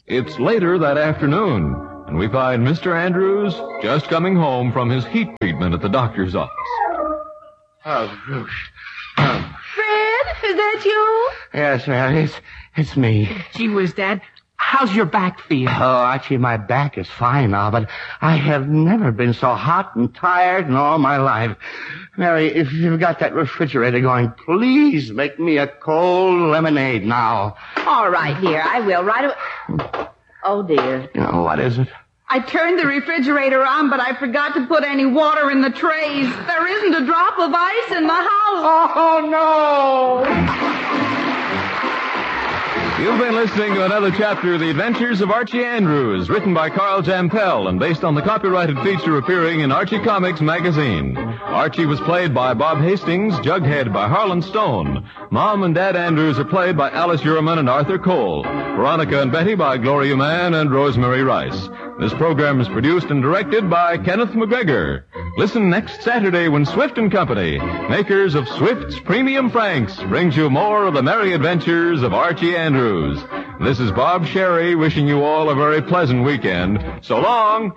It's later that afternoon, and we find Mr. Andrews just coming home from his heat treatment at the doctor's office. Oh, Bruce. Fred, is that you? Yes, ma'am, it's me. Gee whiz, Dad. How's your back feel? Oh, actually, my back is fine now, but I have never been so hot and tired in all my life. Mary, if you've got that refrigerator going, please make me a cold lemonade now. All right, dear, I will right away. Oh, dear. You know, what is it? I turned the refrigerator on, but I forgot to put any water in the trays. There isn't a drop of ice in the house. Oh, no! You've been listening to another chapter of The Adventures of Archie Andrews, written by Carl Jampel and based on the copyrighted feature appearing in Archie Comics magazine. Archie was played by Bob Hastings, Jughead by Harlan Stone. Mom and Dad Andrews are played by Alice Uhrman and Arthur Cole. Veronica and Betty by Gloria Mann and Rosemary Rice. This program is produced and directed by Kenneth McGregor. Listen next Saturday when Swift & Company, makers of Swift's Premium Franks, brings you more of the merry adventures of Archie Andrews. This is Bob Sherry wishing you all a very pleasant weekend. So long!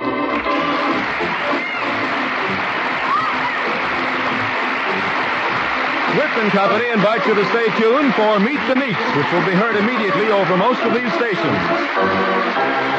Swift & Company invites you to stay tuned for Meet the Meats, which will be heard immediately over most of these stations.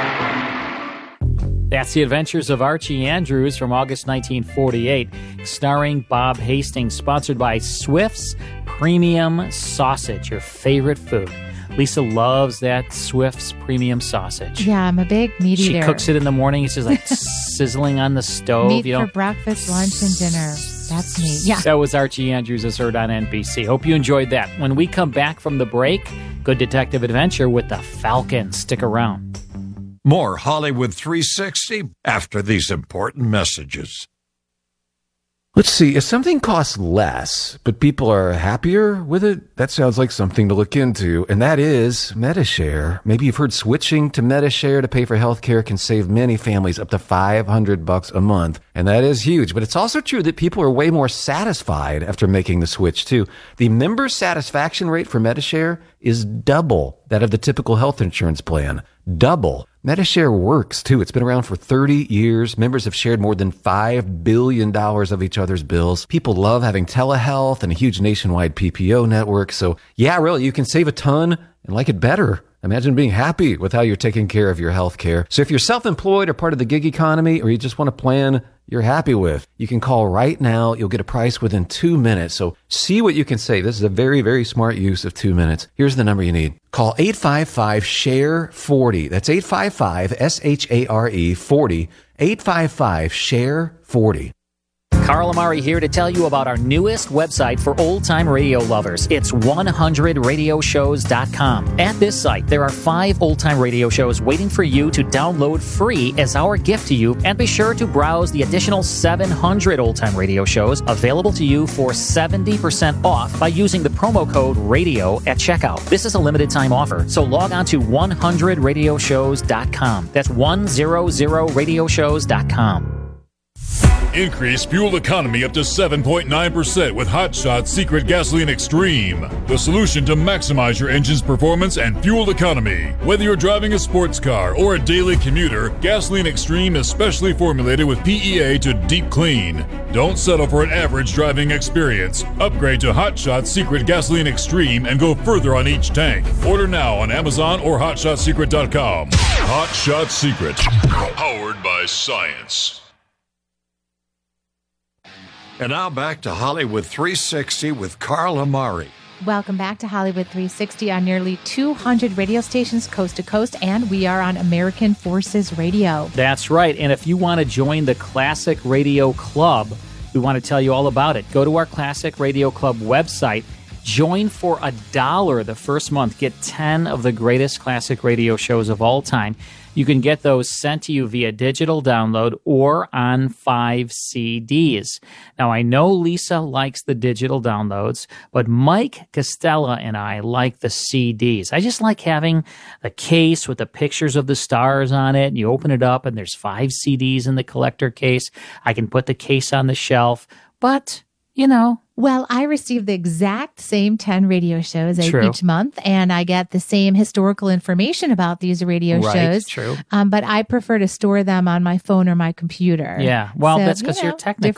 That's The Adventures of Archie Andrews from August 1948, starring Bob Hastings, sponsored by Swift's Premium Sausage, your favorite food. Lisa loves that Swift's Premium Sausage. Yeah, I'm a big meat eater. She cooks it in the morning. It's just like sizzling on the stove. Meat for breakfast, lunch, and dinner. That's me. Yeah. That was Archie Andrews as heard on NBC. Hope you enjoyed that. When we come back from the break, good detective adventure with the Falcon. Stick around. More Hollywood 360 after these important messages. Let's see, if something costs less, but people are happier with it, that sounds like something to look into, and that is Medi-Share. Maybe you've heard switching to Medi-Share to pay for healthcare can save many families up to $500 a month, and that is huge. But it's also true that people are way more satisfied after making the switch, too. The member satisfaction rate for Medi-Share is double that of the typical health insurance plan. Double. Medi-Share works, too. It's been around for 30 years. Members have shared more than $5 billion of each other's bills. People love having telehealth and a huge nationwide PPO network. So, yeah, really, you can save a ton and like it better. Imagine being happy with how you're taking care of your health care. So if you're self-employed or part of the gig economy, or you just want a plan you're happy with, you can call right now. You'll get a price within 2 minutes. So see what you can save. This is a very, very smart use of 2 minutes. Here's the number you need. Call 855-SHARE-40. That's 855-SHARE-40. 855-SHARE-40. Carl Amari here to tell you about our newest website for old-time radio lovers. It's 100radioshows.com. At this site, there are 5 old-time radio shows waiting for you to download free as our gift to you, and be sure to browse the additional 700 old-time radio shows available to you for 70% off by using the promo code RADIO at checkout. This is a limited-time offer, so log on to 100radioshows.com. That's 100radioshows.com. Increase fuel economy up to 7.9% with Hot Shot Secret Gasoline Extreme. The solution to maximize your engine's performance and fuel economy. Whether you're driving a sports car or a daily commuter, Gasoline Extreme is specially formulated with PEA to deep clean. Don't settle for an average driving experience. Upgrade to Hot Shot Secret Gasoline Extreme and go further on each tank. Order now on Amazon or HotShotSecret.com. Hot Shot Secret. Powered by science. And now back to Hollywood 360 with Carl Amari. Welcome back to Hollywood 360 on nearly 200 radio stations coast to coast, and we are on American Forces Radio. That's right, and if you want to join the Classic Radio Club, we want to tell you all about it. Go to our Classic Radio Club website. Join for $1 the first month. Get 10 of the greatest classic radio shows of all time. You can get those sent to you via digital download or on 5 CDs. Now, I know Lisa likes the digital downloads, but Mike Costella and I like the CDs. I just like having the case with the pictures of the stars on it, and you open it up, and there's 5 CDs in the collector case. I can put the case on the shelf, but you know. Well, I receive the exact same 10 radio shows True. each month, and I get the same historical information about these radio shows. True. But I prefer to store them on my phone or my computer. Yeah. Well, So, that's because you know, you're technical.